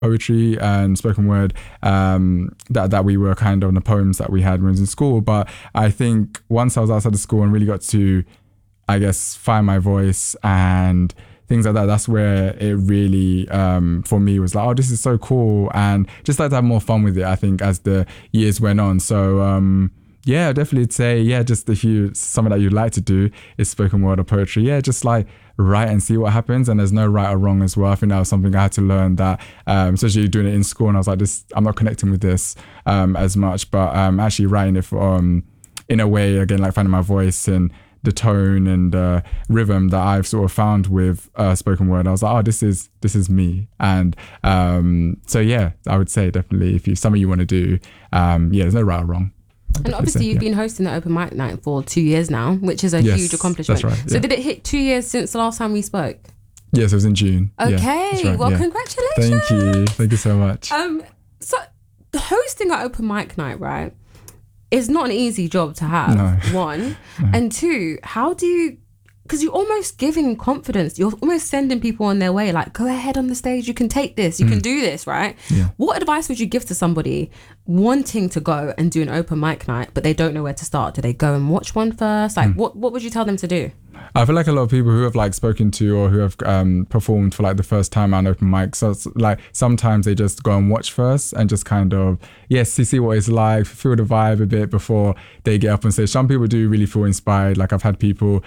poetry and spoken word that we were kind of on the poems that we had when we was in school. But I think once I was outside of school and really got to, I guess, find my voice and things like that, that's where it really for me was like, oh, this is so cool, and just like to have more fun with it, I think, as the years went on. So yeah, definitely say, yeah, just if you something that you'd like to do is spoken word or poetry, yeah, just like write and see what happens. And there's no right or wrong as well. I think that was something I had to learn, that especially doing it in school, and I was like, this, I'm not connecting with this as much, but actually writing it in a way, again, like finding my voice and the tone and rhythm that I've sort of found with spoken word. I was like, oh, this is me. And so yeah, I would say definitely if you something you want to do, yeah, there's no right or wrong. And obviously you've been hosting the open mic night for 2 years now, which is a huge accomplishment. That's right, so did it hit 2 years since the last time we spoke? Yes, it was in June. Okay, right, well, congratulations. Thank you so much. So hosting an open mic night, right, is not an easy job to have. No. One. No. And two, how do you, because you're almost giving confidence, you're almost sending people on their way, like, go ahead on the stage, you can take this, you can do this, right? Yeah. What advice would you give to somebody wanting to go and do an open mic night, but they don't know where to start? Do they go and watch one first? Like, what would you tell them to do? I feel like a lot of people who have like spoken to or who have performed for like the first time on open mic, so it's like sometimes they just go and watch first and just kind of, yes, see what it's like, feel the vibe a bit before they get up on stage. Some people do really feel inspired. Like I've had people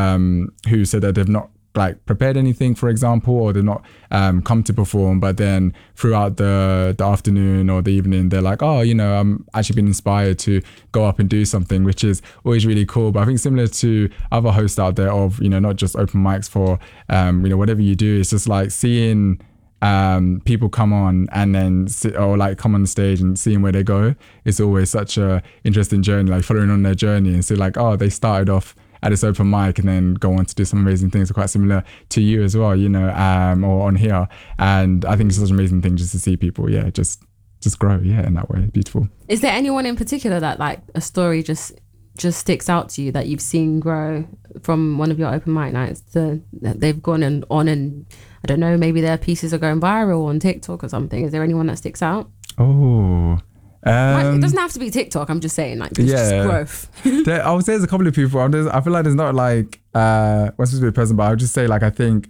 who said that they've not like prepared anything, for example, or they're not come to perform, but then throughout the afternoon or the evening, they're like, oh, you know, I'm actually been inspired to go up and do something, which is always really cool. But I think similar to other hosts out there of, you know, not just open mics for, you know, whatever you do, it's just like seeing people come on and then or like come on the stage and seeing where they go. It's always such a interesting journey, like following on their journey and see like, oh, they started off at this open mic and then go on to do some amazing things quite similar to you as well, you know, or on here. And I think it's such an amazing thing just to see people, yeah, just grow, yeah, in that way. Beautiful. Is there anyone in particular that like a story just sticks out to you that you've seen grow from one of your open mic nights? That they've gone on and I don't know, maybe their pieces are going viral on TikTok or something. Is there anyone that sticks out? Oh, it doesn't have to be TikTok. I'm just saying, like, just growth. I would say there's a couple of people. I feel like there's not like one specific person, but I would just say like I think,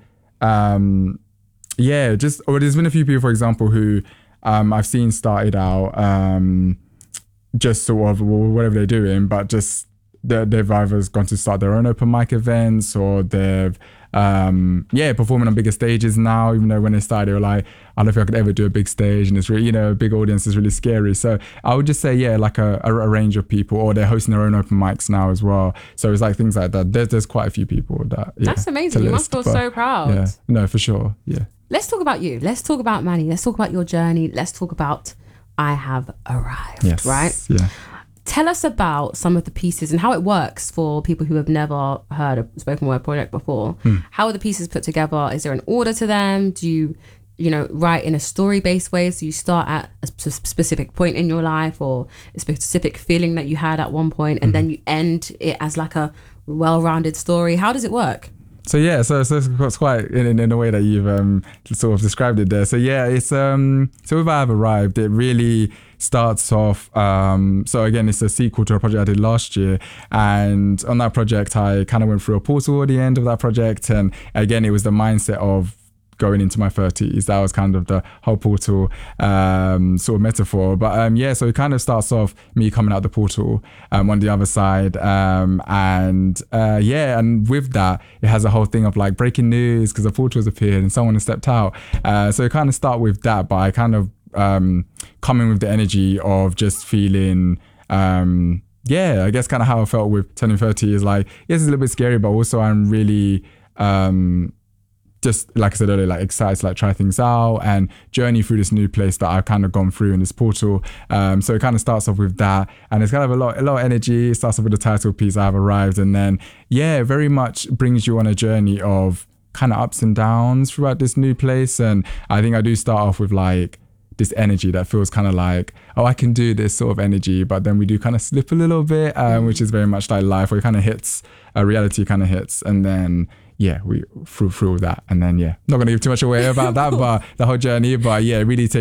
yeah, just or there's been a few people, for example, who I've seen started out just sort of whatever they're doing, but just they've either gone to start their own open mic events or they've performing on bigger stages now, even though when they started they were like, I don't think I could ever do a big stage and it's really, you know, a big audience is really scary. So I would just say, yeah, like a range of people, or they're hosting their own open mics now as well. So it's like things like that. There's quite a few people that, yeah, that's amazing. You must feel so proud. Yeah, no, for sure. Yeah. Let's talk about you. Let's talk about Manny. Let's talk about your journey. Let's talk about I Have Arrived, yes, right? Yeah. Tell us about some of the pieces and how it works for people who have never heard a spoken word project before. How are the pieces put together? Is there an order to them? Do you know, write in a story-based way? So you start at a specific point in your life or a specific feeling that you had at one point, and then you end it as like a well-rounded story. How does it work? So yeah, so it's quite in a way that you've sort of described it there. So yeah, it's so with I Have Arrived, it really starts off. So again, it's a sequel to a project I did last year, and on that project, I kind of went through a portal at the end of that project, and again, it was the mindset of going into my 30s. That was kind of the whole portal sort of metaphor. But yeah, so it kind of starts off me coming out the portal on the other side. And with that, it has a whole thing of like breaking news because the portal has appeared and someone has stepped out. So it kind of start with that, but I kind of come in with the energy of just feeling I guess kind of how I felt with turning 30 is like, yes, it's a little bit scary, but also I'm really just like I said earlier, like excited to like try things out and journey through this new place that I've kind of gone through in this portal. So it kind of starts off with that, and it's kind of a lot of energy. It starts off with the title piece, I Have Arrived, and then very much brings you on a journey of kind of ups and downs throughout this new place. And I think I do start off with like this energy that feels kind of like, oh, I can do this sort of energy, but then we do kind of slip a little bit, which is very much like life, where it kind of hits, reality kind of hits, and then we through that, and then not going to give too much away about that, but the whole journey, but really take